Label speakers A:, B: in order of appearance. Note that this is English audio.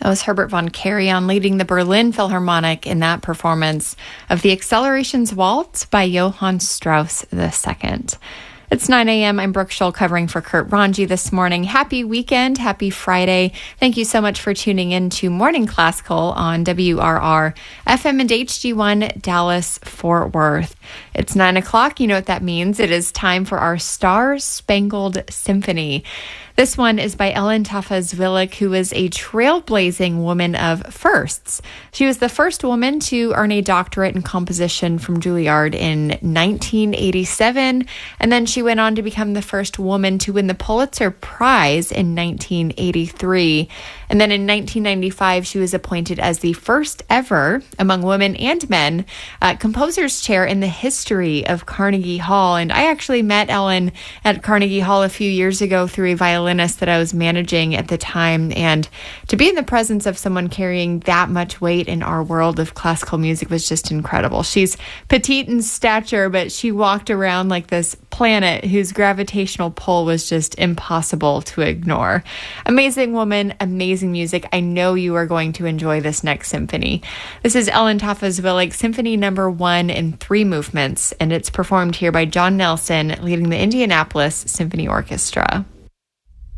A: That was Herbert von Karajan leading the Berlin Philharmonic in that performance of the Accelerations Waltz by Johann Strauss II. It's 9 a.m. I'm Brooke Scholl covering for Kurt Ranji this morning. Happy weekend. Happy Friday. Thank you so much for tuning in to Morning Classical on WRR FM and HD1 Dallas Fort Worth. It's 9 o'clock. You know what that means. It is time for our Star Spangled Symphony. This one is by Ellen Taffa-Zwillig, who is a trailblazing woman of firsts. She was the first woman to earn a doctorate in composition from Juilliard in 1987, and then she went on to become the first woman to win the Pulitzer Prize in 1983. And then in 1995, she was appointed as the first ever, among women and men, composer's chair in the history of Carnegie Hall. And I actually met Ellen at Carnegie Hall a few years ago through a violinist that I was managing at the time. And to be in the presence of someone carrying that much weight in our world of classical music was just incredible. She's petite in stature, but she walked around like this planet whose gravitational pull was just impossible to ignore. Amazing woman, amazing music. I know you are going to enjoy this next symphony. This is Ellen Taffa-Zwillig, Symphony Number 1 in 3 movements, and it's performed here by John Nelson, leading the Indianapolis Symphony Orchestra.